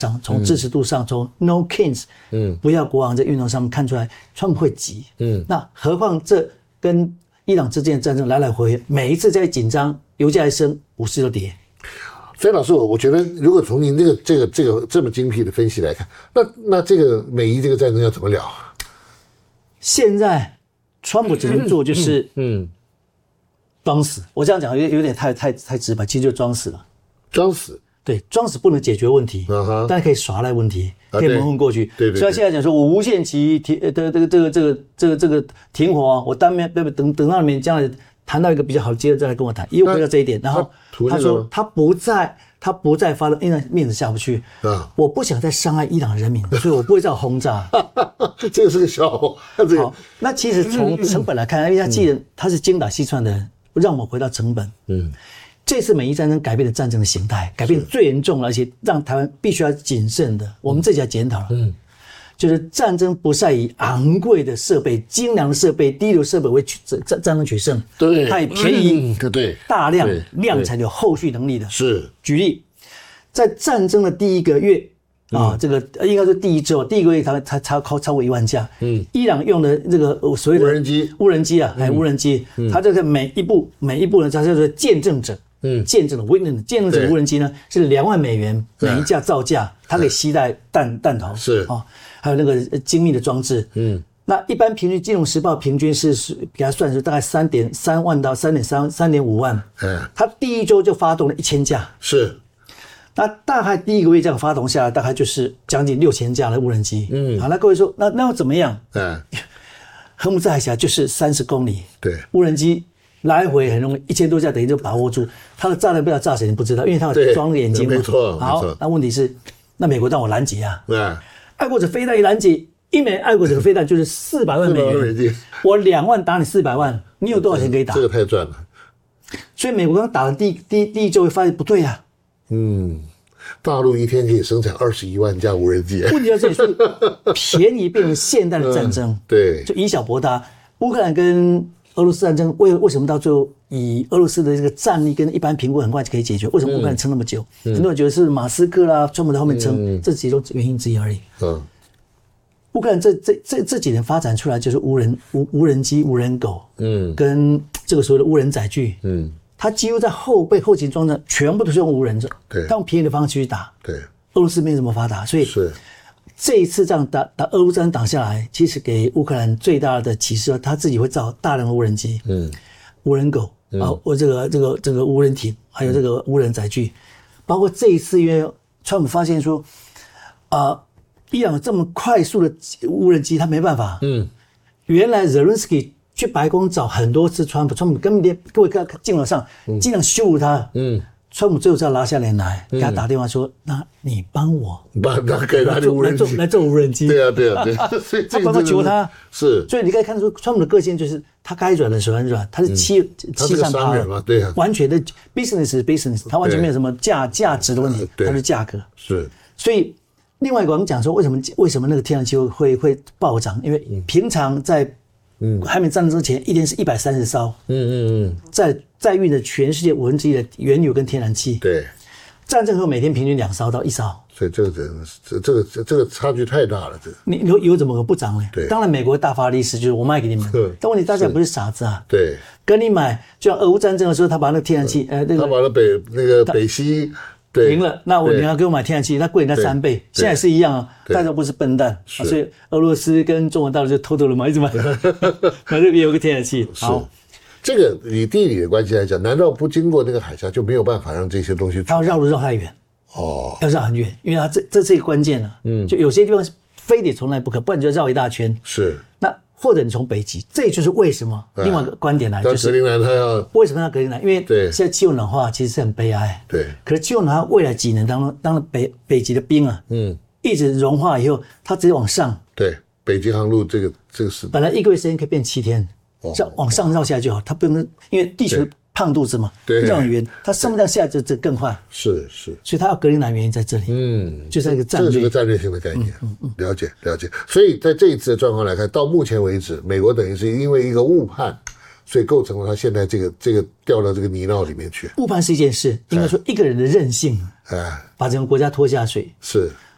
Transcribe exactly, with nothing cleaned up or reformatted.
上，从支持度上，从 No Kings， 嗯，不要国王这运动上面看出来，川普会急，嗯，那何况这跟伊朗之间的战争来来回回，每一次在紧张，油价一升，股市就跌。 所以老师，我我觉得，如果从您这个这个这个这么精辟的分析来看，那那这个美伊这个战争要怎么了？ 现在川普只能做就是嗯，装死。我这样讲有有点太太太直白，其实就装死了。 装死。 对，装死不能解决问题， uh-huh. 但是可以耍赖问题，可以蒙混过去。 对对对， 所以他现在讲说，我无限期停的这个这个这个这个这个停火啊，我当面对不等等到你们将来谈到一个比较好的阶段再来跟我谈，又回到这一点。然后他说他不再他不再发动，因为面子下不去啊，我不想再伤害伊朗人民，所以我不会再轰炸。 这个是个笑话。 好，那其实从成本来看，因为他既然他是精打细算的人，让我回到成本。嗯。这次美伊战争改变了战争的形态，改变最严重了，而且让台湾必须要谨慎的。我们自己要检讨了，嗯，就是战争不再以昂贵的设备、精良的设备、低流设备为战战争取胜， 对， 它以便宜、 对对， 大量量产有后续能力的。 是， 举例，在战争的第一个月啊，这个应该是第一周，第一个月它才超超超过一万架。嗯，伊朗用的这个所谓的无人机， 无人机啊，还有无人机，它这个每一部每一部呢，它叫做见证者。嗯，见证的 witness 见证者无人机呢是两万美元每一架造价，它可以携带弹弹头是啊、 哦，还有那个精密的装置。嗯，那一般平均，《金融时报》平均是是给它算是大概三点三万到三点三三点五万。嗯，它第一周就发动了一千架。 是， 那大概第一个月这样发动下来，大概就是将近六千架的无人机。嗯，好，那各位说，那那要怎么样？嗯，荷姆兹海峡就是三十公里， 对， 无人机。来回很容易，一千多架等于就把握住，它的炸弹不知道炸谁你不知道，因为它有装眼睛嘛。 没错， 好，那问题是，那美国让我拦截啊， 对， 爱国者飞弹一拦截，一枚爱国者的飞弹就是四百万美元，我两万打你四百万，你有多少钱可以打？ 这个太赚了。 所以美国刚打了第第第一周，发现不对啊。 嗯，大陆一天可以生产二十一万架无人机。 问题在这里，所以便宜变成现代的战争， 嗯、对， 就以小博大。乌克兰跟俄罗斯战争为为什么到最后以俄罗斯的这个战力跟一般评估很快就可以解决？为什么乌克兰撑那么久？嗯、很多人觉得是马斯克啦、川普在后面撑，嗯、这其中原因之一而已。嗯，乌克兰这这这这几年发展出来就是无人无无人机、无人狗，嗯，跟这个所谓的无人载具，嗯，它几乎在后备后勤装置全部都是用无人的，对，他用便宜的方式去打， 对， 俄罗斯没怎么发达，所以是。 这一次这样打打俄乌战争打下来，其实给乌克兰最大的启示，他自己会造大量的无人机，嗯，无人狗、嗯、啊，我这个这个这个无人艇，还有这个无人载具，包括这一次，因为川普发现说，啊、呃，伊朗这么快速的无人机，他没办法，嗯，原来 Zelensky 去白宫找很多次川普，川普根本连各位看镜头上尽量羞辱他，嗯。川普最后是要拉下脸来，给他打电话说：“嗯、那你帮我， 帮他给他的无人机来做无人机。” 对啊，对啊，对啊，所以他帮他求他， 是。 所以你可以看得出，川普的个性就是他该软的时候很软，他是欺、嗯、欺善怕恶， 对啊， 完全的 business 是 business， 他完全没有什么价价值的问题，它是价格。 是。 所以另外一个我们讲说，为什么为什么那个天然气会会暴涨？因为平常在嗯，还没战争之前，一天是一百三十艘，嗯嗯嗯，在在运的全世界五分之一的原油跟天然气。 对， 战争后每天平均两艘到一艘， 所以这个这这个这个差距太大了。这你油油怎么可能不涨呢？ 对， 当然美国大发利市，就是我卖给你们，但问题大家不是傻子啊。 对， 跟你买，就像俄乌战争的时候，他把那个天然气，呃，那个他把那北那个北溪。 赢了，那我你要给我买天然气，它贵人家三倍，现在是一样啊，大家不是笨蛋，啊、所以俄罗斯跟中国大陆就偷偷的买，一直买，买这边有个天然气。好， 这个以地理的关系来讲，难道不经过那个海峡就没有办法让这些东西？ 它要绕路绕太远，哦，要绕很远，因为它这这是一个关键啊，嗯，就有些地方非得从来不可，不然你就绕一大圈。 是， 那。或者你从北极，这就是为什么。另外一个观点来，就是格陵兰它要为什么要格陵兰？因为现在气候暖化其实是很悲哀。 对。 可是气候暖化未来几年当中，当北北极的冰啊，嗯，一直融化以后，它直接往上。 对，北极航路这个这个是本来一个月时间可以变七天，这样往上绕下来就好，它不用因为地球胖肚子嘛，绕很远，它上不到下就就更快。 是是， 所以它要格陵兰原因在这里，嗯，就是一个战略， 这是个战略性的概念，嗯嗯，了解了解。所以在这一次的状况来看，到目前为止，美国等于是因为一个误判，所以构成了他现在这个这个掉到这个泥淖里面去。 误判是一件事，应该说一个人的任性，哎，把整个国家拖下水。 是，